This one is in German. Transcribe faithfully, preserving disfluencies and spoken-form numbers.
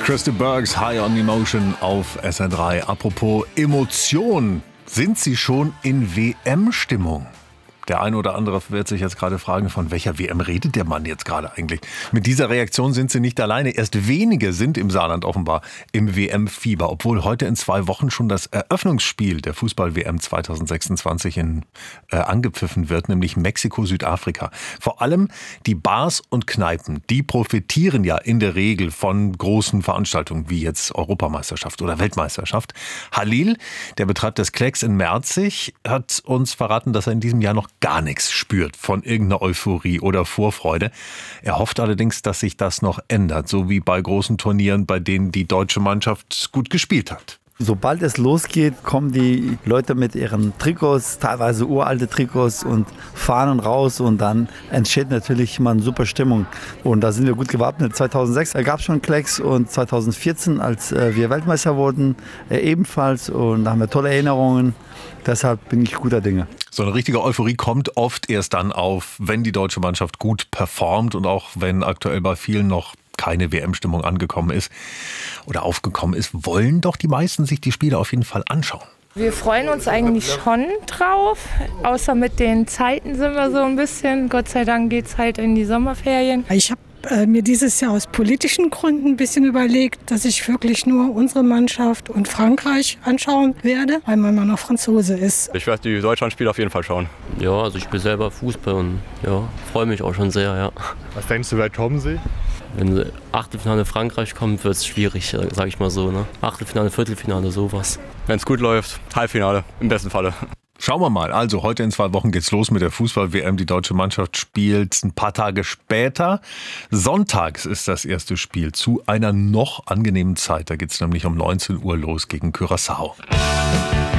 Christy Burks, High on Emotion auf S R drei. Apropos Emotion, sind Sie schon in W M-Stimmung? Der eine oder andere wird sich jetzt gerade fragen, von welcher W M redet der Mann jetzt gerade eigentlich? Mit dieser Reaktion sind Sie nicht alleine. Erst wenige sind im Saarland offenbar im W M-Fieber, obwohl heute in zwei Wochen schon das Eröffnungsspiel der Fußball-W M zwanzig sechsundzwanzig in, äh, angepfiffen wird, nämlich Mexiko-Südafrika. Vor allem die Bars und Kneipen, die profitieren ja in der Regel von großen Veranstaltungen wie jetzt Europameisterschaft oder Weltmeisterschaft. Halil, der betreibt das Klecks in Merzig, hat uns verraten, dass er in diesem Jahr noch gar nichts spürt von irgendeiner Euphorie oder Vorfreude. Er hofft allerdings, dass sich das noch ändert, so wie bei großen Turnieren, bei denen die deutsche Mannschaft gut gespielt hat. Sobald es losgeht, kommen die Leute mit ihren Trikots, teilweise uralte Trikots und Fahnen raus und dann entsteht natürlich immer eine super Stimmung. Und da sind wir gut gewappnet. zweitausendsechs gab es schon Klecks und zweitausendvierzehn, als wir Weltmeister wurden, ebenfalls. Und da haben wir tolle Erinnerungen. Deshalb bin ich guter Dinge. So eine richtige Euphorie kommt oft erst dann auf, wenn die deutsche Mannschaft gut performt und auch wenn aktuell bei vielen noch keine W M-Stimmung angekommen ist oder aufgekommen ist, wollen doch die meisten sich die Spiele auf jeden Fall anschauen. Wir freuen uns eigentlich schon drauf, außer mit den Zeiten sind wir so ein bisschen, Gott sei Dank geht es halt in die Sommerferien. Ich habe äh, mir dieses Jahr aus politischen Gründen ein bisschen überlegt, dass ich wirklich nur unsere Mannschaft und Frankreich anschauen werde, weil mein Mann auch Franzose ist. Ich werde die Deutschlandspiele auf jeden Fall schauen. Ja, also ich spiele selber Fußball und ja, freue mich auch schon sehr, ja. Was denkst du, wer kommen sie? Wenn Achtelfinale Frankreich kommt, wird es schwierig, sage ich mal so. Ne? Achtelfinale, Viertelfinale, sowas. Wenn es gut läuft, Halbfinale im besten Falle. Schauen wir mal. Also heute in zwei Wochen geht's los mit der Fußball-W M. Die deutsche Mannschaft spielt ein paar Tage später. Sonntags ist das erste Spiel zu einer noch angenehmen Zeit. Da geht's nämlich um neunzehn Uhr los gegen Curaçao.